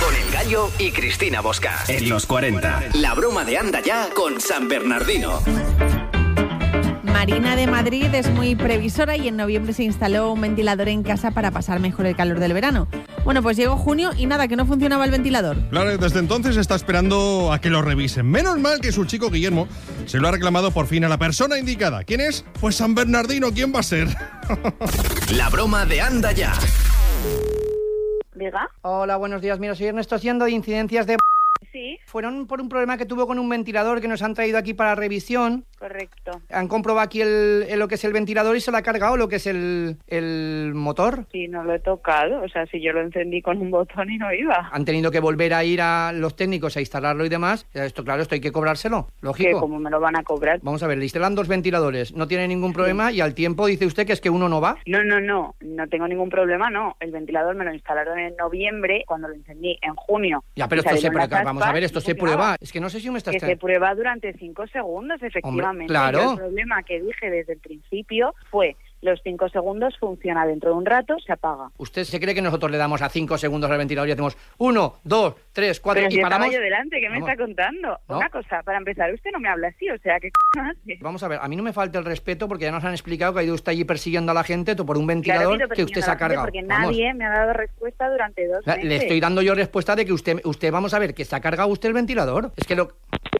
Con El Gallo y Cristina Bosca. En los 40. La broma de Anda Ya con San Bernardino. Marina de Madrid es muy previsora y en noviembre se instaló un ventilador en casa para pasar mejor el calor del verano. Bueno, pues llegó junio y nada, que no funcionaba el ventilador. Claro, desde entonces está esperando a que lo revisen. Menos mal que su chico Guillermo se lo ha reclamado por fin a la persona indicada. ¿Quién es? Pues San Bernardino, ¿quién va a ser? La broma de Anda Ya. Diga. Hola, buenos días. Mira, soy Ernesto Haciendo de Incidencias de... Sí, Fueron por un problema que tuvo con un ventilador que nos han traído aquí para revisión. correcto. Han comprobado aquí lo que es el ventilador y se lo ha cargado lo que es el motor. Sí, no lo he tocado. O sea, si yo lo encendí con un botón y no iba. Han tenido que volver a ir a los técnicos a instalarlo y demás. Esto, claro, esto hay que cobrárselo, Que lógico. como me lo van a cobrar. Vamos a ver, le instalan 2 ventiladores, no tiene ningún problema y al tiempo dice usted que es que uno no va. No tengo ningún problema, no. El ventilador me lo instalaron en noviembre, cuando lo encendí en junio. Ya, pero Y esto se salieron las prueba. Vamos a aspas ver, esto y se funcionaba. prueba. Es que no sé si me estás... Que se prueba durante 5 segundos, efectivamente. claro. Yo el problema que dije desde el principio fue: los 5 segundos funciona, dentro de un rato se apaga. ¿Usted se cree que nosotros le damos a 5 segundos al ventilador y hacemos 1, 2, 3, 4 Pero y si estaba paramos? yo delante, ¿qué me Vamos. está contando? ¿No? Una cosa, para empezar, usted no me habla así, o sea, ¿qué hace? Vamos a ver, a mí no me falta el respeto porque ya nos han explicado que ha ido usted allí persiguiendo a la gente por un Claro, ventilador Tito, que usted se ha cargado. Porque Vamos. nadie me ha dado respuesta durante 2 meses. Le estoy dando yo respuesta de que usted, vamos a ver, que se ha cargado usted el ventilador. Es que lo...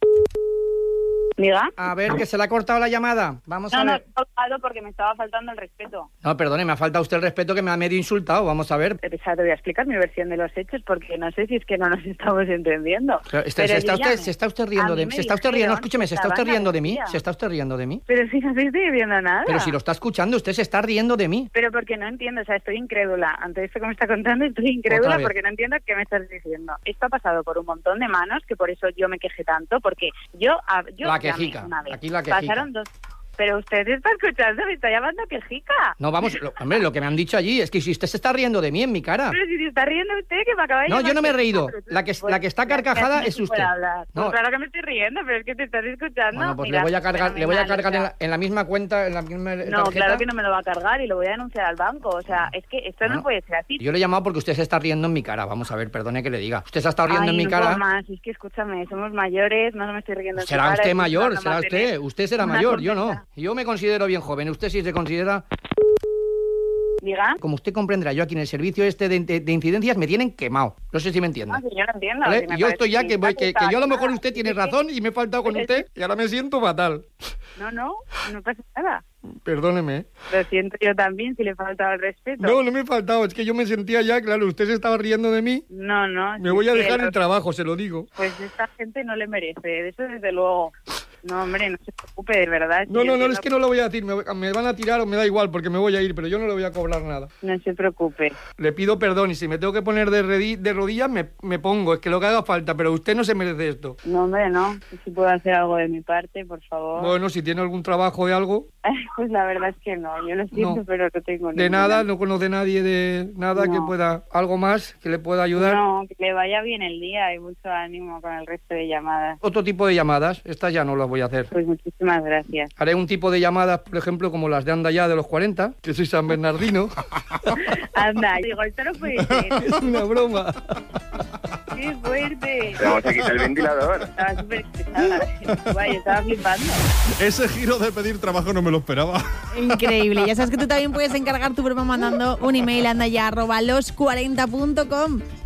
¿Diga? A ver, que se le ha cortado la llamada. Vamos a No, ver. he colgado porque me estaba faltando el respeto. No, perdone, me ha faltado usted el respeto que me ha medio insultado. Vamos a ver. Te voy a explicar mi versión de los hechos porque no sé si es que no nos estamos entendiendo. Pero Pero se está yo llamé. usted riendo A de mí mí. me Se está usted riendo, no, dijeron escúcheme, se que está usted estaban riendo de mí. la Se está usted riendo de mí. Pero si no estoy viendo nada. Pero si lo está escuchando, usted se está riendo de mí. Pero porque no entiendo, o sea, estoy incrédula. Ante esto que me está contando, estoy Otra incrédula vez. porque no entiendo qué me estás diciendo. Esto ha pasado por un montón de manos, que por eso yo me quejé tanto, porque yo La llamé quejica, una vez. aquí la quejica. Pasaron 2... Pero usted está escuchando, me está llamando quejica. No, vamos, hombre, lo que me han dicho allí es que si usted se está riendo de mí en mi cara. Pero si se está riendo usted, que me acaba de No, llamar yo no me he quejica, reído. pero tú- La que está carcajada es usted. No. No. Claro que me estoy riendo, pero es que te estás escuchando. Bueno, pues Mira, le voy a cargar fenomenal, en la misma cuenta, en la misma No, tarjeta. claro que no me lo va a cargar y lo voy a denunciar al banco. O sea, es que esto Bueno, no puede ser así. Yo le he llamado porque usted se está riendo en mi cara. Vamos a ver, perdone que le diga. Usted se ha estado riendo en mi no cara. puedo más, es que escúchame, somos mayores, no me estoy riendo en su Será cara, usted estoy mayor, tratando será de usted. mantener Usted será una mayor, yo no. sonrisa. Yo me considero bien joven. Usted sí se considera... Diga. Como usted comprenderá, yo aquí en el servicio de incidencias me tienen quemado. No sé si me entiende. No, si yo no entiendo. ¿Vale? si me Y yo parece estoy ya que yo a lo mejor usted tiene Es que- razón y me he faltado con usted y ahora me siento fatal. No pasa nada. Perdóneme. Lo siento yo también si le faltaba el respeto. No me he faltado. Es que yo me sentía ya, claro, usted se estaba riendo de mí. No. Me si voy a es que dejar el trabajo, se lo digo. Pues esta gente no le merece, eso desde luego. No, hombre, no se preocupe, de verdad. No, Yo es que no lo voy a decir. Me van a tirar o me da igual porque me voy a ir, pero yo no le voy a cobrar nada. No se preocupe. Le pido perdón y si me tengo que poner de rodillas me pongo. Es que lo que haga falta, pero usted no se merece esto. No, hombre, no. Si puedo hacer algo de mi parte, por favor. Bueno, si tiene algún trabajo de algo, Pues la verdad es que no. Yo lo siento, No. pero no tengo de ninguna. nada, no conoce nadie de nada que No. pueda, algo más que le pueda ayudar. No, que le vaya bien el día y mucho ánimo con el resto de llamadas. Otro tipo de llamadas, estas ya no las voy a hacer. Pues muchísimas gracias. Haré un tipo de llamadas, por ejemplo, como las de Anda Ya de los 40, que soy San Bernardino. Anda, digo, esto no puede ser. Es una broma. ¡Qué fuerte! Le vamos a quitar el ventilador. Estaba súper estresada. Vaya, estaba flipando. Ese giro de pedir trabajo no me lo esperaba. Increíble. Ya sabes que tú también puedes encargar tu broma mandando un email a andaya@los40.com.